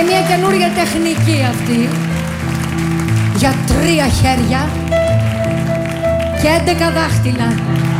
μια καινούργια τεχνική αυτή για 3 χέρια και 11 δάχτυλα.